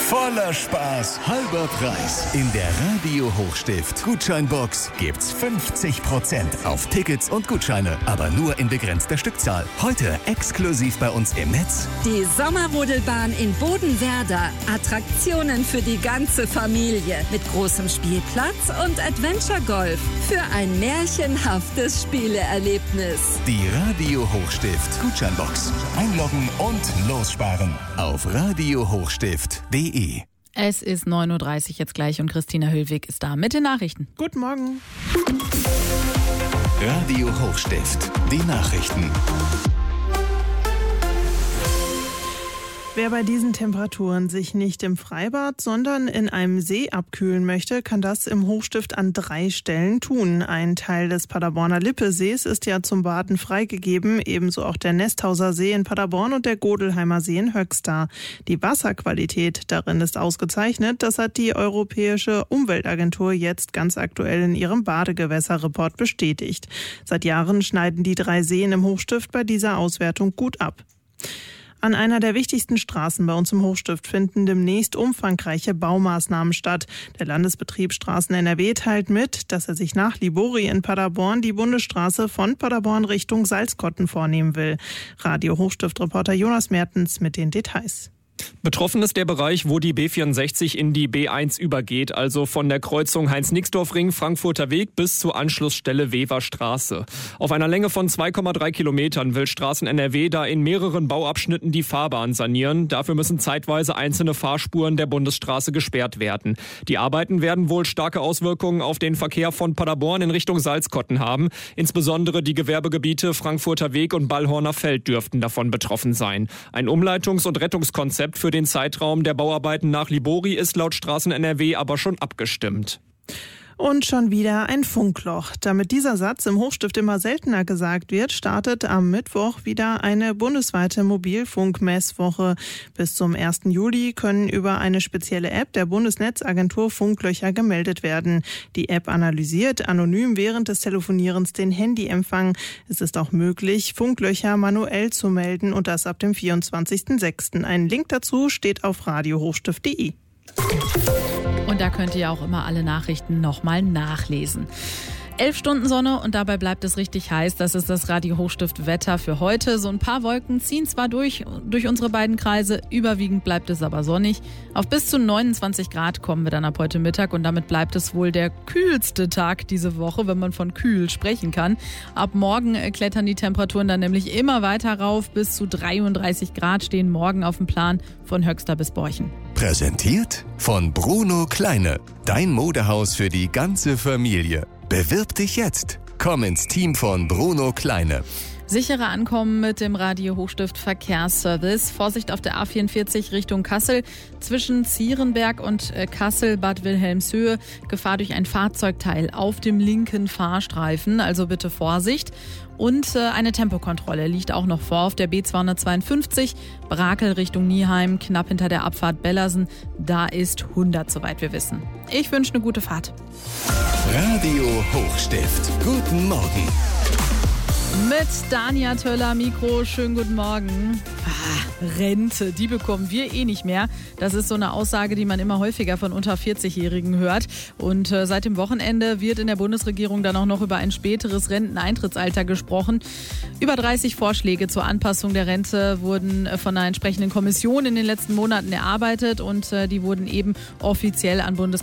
Voller Spaß, halber Preis. In der Radio Hochstift Gutscheinbox gibt's 50% auf Tickets und Gutscheine, aber nur in begrenzter Stückzahl. Heute exklusiv bei uns im Netz. Die Sommerrodelbahn in Bodenwerder. Attraktionen für die ganze Familie mit großem Spielplatz und Adventure Golf für ein märchenhaftes Spieleerlebnis. Die Radio Hochstift Gutscheinbox. Einloggen und lossparen auf radiohochstift.de. Es ist 9.30 Uhr jetzt gleich und Christina Höllwig ist da mit den Nachrichten. Guten Morgen. Radio Hochstift, die Nachrichten. Wer bei diesen Temperaturen sich nicht im Freibad, sondern in einem See abkühlen möchte, kann das im Hochstift an 3 Stellen tun. Ein Teil des Paderborner Lippesees ist ja zum Baden freigegeben, ebenso auch der Nesthauser See in Paderborn und der Godelheimer See in Höxter. Die Wasserqualität darin ist ausgezeichnet, das hat die Europäische Umweltagentur jetzt ganz aktuell in ihrem Badegewässerreport bestätigt. Seit Jahren schneiden die 3 Seen im Hochstift bei dieser Auswertung gut ab. An einer der wichtigsten Straßen bei uns im Hochstift finden demnächst umfangreiche Baumaßnahmen statt. Der Landesbetrieb Straßen NRW teilt mit, dass er sich nach Libori in Paderborn die Bundesstraße von Paderborn Richtung Salzkotten vornehmen will. Radio Hochstift-Reporter Jonas Mertens mit den Details. Betroffen ist der Bereich, wo die B64 in die B1 übergeht, also von der Kreuzung Heinz-Nixdorf-Ring Frankfurter Weg bis zur Anschlussstelle Weverstraße. Auf einer Länge von 2,3 Kilometern will Straßen NRW da in mehreren Bauabschnitten die Fahrbahn sanieren. Dafür müssen zeitweise einzelne Fahrspuren der Bundesstraße gesperrt werden. Die Arbeiten werden wohl starke Auswirkungen auf den Verkehr von Paderborn in Richtung Salzkotten haben. Insbesondere die Gewerbegebiete Frankfurter Weg und Ballhorner Feld dürften davon betroffen sein. Ein Umleitungs- und Rettungskonzept für den Zeitraum der Bauarbeiten nach Libori ist laut Straßen NRW aber schon abgestimmt. Und schon wieder ein Funkloch. Damit dieser Satz im Hochstift immer seltener gesagt wird, startet am Mittwoch wieder eine bundesweite Mobilfunkmesswoche. Bis zum 1. Juli können über eine spezielle App der Bundesnetzagentur Funklöcher gemeldet werden. Die App analysiert anonym während des Telefonierens den Handyempfang. Es ist auch möglich, Funklöcher manuell zu melden und das ab dem 24.06. Ein Link dazu steht auf radiohochstift.de. Und da könnt ihr auch immer alle Nachrichten nochmal nachlesen. 11 Stunden Sonne und dabei bleibt es richtig heiß. Das ist das Radio Hochstift Wetter für heute. So ein paar Wolken ziehen zwar durch unsere beiden Kreise, überwiegend bleibt es aber sonnig. Auf bis zu 29 Grad kommen wir dann ab heute Mittag und damit bleibt es wohl der kühlste Tag diese Woche, wenn man von kühl sprechen kann. Ab morgen klettern die Temperaturen dann nämlich immer weiter rauf. Bis zu 33 Grad stehen morgen auf dem Plan von Höxter bis Borchen. Präsentiert von Bruno Kleine, dein Modehaus für die ganze Familie. Bewirb dich jetzt. Komm ins Team von Bruno Kleine. Sichere Ankommen mit dem Radio Hochstift Verkehrsservice. Vorsicht auf der A44 Richtung Kassel. Zwischen Zierenberg und Kassel-Bad Wilhelmshöhe. Gefahr durch ein Fahrzeugteil auf dem linken Fahrstreifen. Also bitte Vorsicht. Und eine Tempokontrolle liegt auch noch vor auf der B252 Brakel Richtung Nieheim, knapp hinter der Abfahrt Bellersen. Da ist 100, soweit wir wissen. Ich wünsche eine gute Fahrt. Radio Hochstift. Guten Morgen. Mit Dania Töller, Mikro, schönen guten Morgen. Rente, die bekommen wir eh nicht mehr. Das ist so eine Aussage, die man immer häufiger von unter 40-Jährigen hört. Und seit dem Wochenende wird in der Bundesregierung dann auch noch über ein späteres Renteneintrittsalter gesprochen. Über 30 Vorschläge zur Anpassung der Rente wurden von einer entsprechenden Kommission in den letzten Monaten erarbeitet und die wurden eben offiziell an